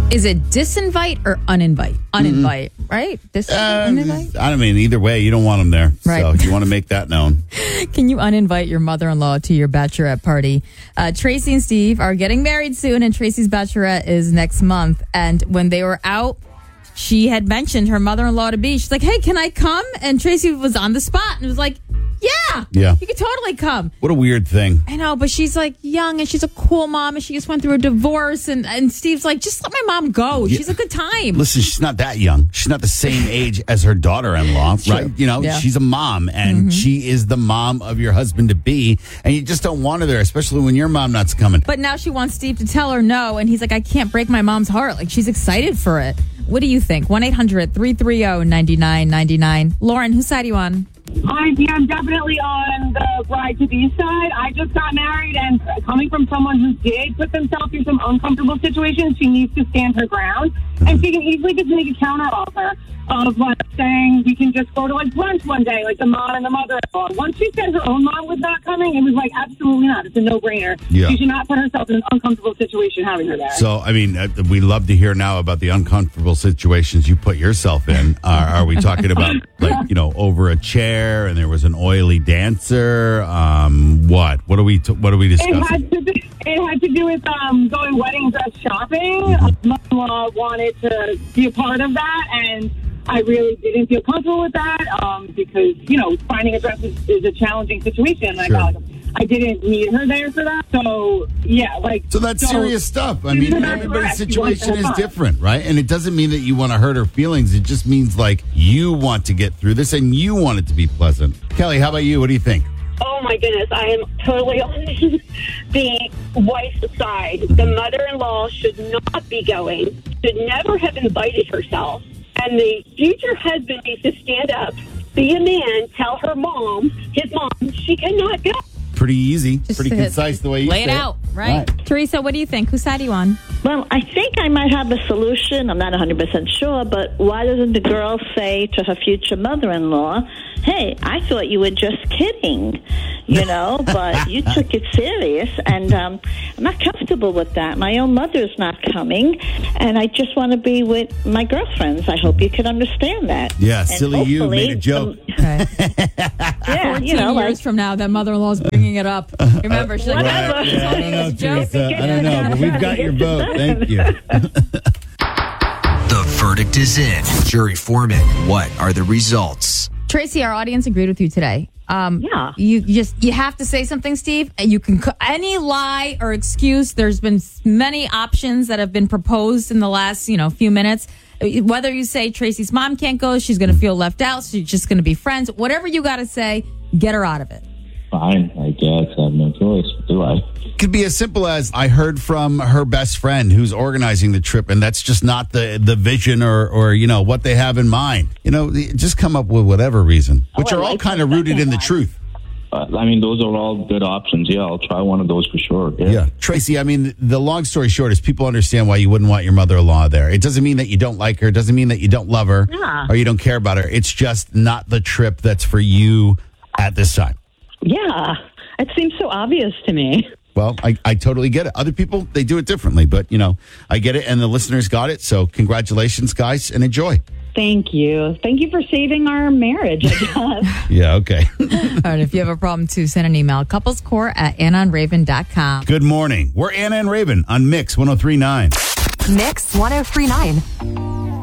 Is it disinvite or uninvite? Uninvite, right? Uninvite? I mean, either way, you don't want them there. Right. So you want to make that known. Can you uninvite your mother-in-law to your bachelorette party? Tracy and Steve are getting married soon, and Tracy's bachelorette is next month. And when they were out, she had mentioned her mother-in-law to be. She's like, hey, can I come? And Tracy was on the spot and was like, yeah, you could totally come. What a weird thing. I know, but she's like young and she's a cool mom and she just went through a divorce. And Steve's like, just let my mom go. She's a good time. Listen, she's not that young. She's not the same age as her daughter-in-law, right? You know, she's a mom and she is the mom of your husband-to-be. And you just don't want her there, especially when your mom not's coming. But now she wants Steve to tell her no. And he's like, I can't break my mom's heart. Like, she's excited for it. What do you think? 1-800-330-9999. Lauren, whose side are you on? I'm definitely on the bride-to-be side. I just got married, and coming from someone who did put themselves in some uncomfortable situations, she needs to stand her ground. And she can easily just make a counteroffer of saying we can just go to brunch one day, like the mom and the mother-in-law. Once she said her own mom was not coming, it was like, absolutely not. It's a no-brainer. Yeah. She should not put herself in an uncomfortable situation having her there. So, I mean, we love to hear now about the uncomfortable situations you put yourself in. Are we talking about, over a chair and there was an oily dancer? What? What are we discussing? It had to do with going wedding dress shopping. Mother-in-law wanted to be a part of that, and I really didn't feel comfortable with that because, finding a dress is a challenging situation. Sure. I didn't need her there for that. So, So that's serious stuff. I mean, everybody's situation is different, right? And it doesn't mean that you want to hurt her feelings. It just means, you want to get through this and you want it to be pleasant. Kelly, how about you? What do you think? Oh, my goodness. I am totally on the wife's side. The mother-in-law should not be going, should never have invited herself. And the future husband needs to stand up, be a man, tell his mom, she cannot go. Pretty easy. Pretty concise the way you lay it say out, right? Teresa, what do you think? Whose side are you on? Well, I think I might have a solution. I'm not 100% sure, but why doesn't the girl say to her future mother-in-law, hey, I thought you were just kidding, but you took it serious, and I'm not comfortable with that. My own mother's not coming, and I just want to be with my girlfriends. I hope you can understand that. Yeah, and silly you made a joke. Okay. 14 years from now, that mother-in-law's bringing it up. Remember, she's like, whatever. I don't know, Teresa. I don't know, but we've got your vote. Thank you. The verdict is in. Jury foreman, what are the results? Tracy, our audience agreed with you today. You have to say something, Steve. And you can any lie or excuse. There's been many options that have been proposed in the last few minutes. Whether you say Tracy's mom can't go, she's going to feel left out, so she's just going to be friends. Whatever you got to say, get her out of it. Fine, I guess. I have no choice. Do I? It could be as simple as I heard from her best friend who's organizing the trip, and that's just not the vision or what they have in mind. Just come up with whatever reason, which are all kind of rooted in the truth. Those are all good options. Yeah, I'll try one of those for sure. Yeah. Tracy, the long story short is people understand why you wouldn't want your mother-in-law there. It doesn't mean that you don't like her. It doesn't mean that you don't love her or you don't care about her. It's just not the trip that's for you at this time. Yeah, it seems so obvious to me. Well, I totally get it. Other people, they do it differerly, but, I get it, and the listeners got it. So congratulations, guys, and enjoy. Thank you. Thank you for saving our marriage, I guess. Yeah, okay. All right, if you have a problem, too, send an email, couplescore@AnnaandRaven.com. Good morning. We're Anna and Raven on Mix 103.9. Mix 103.9.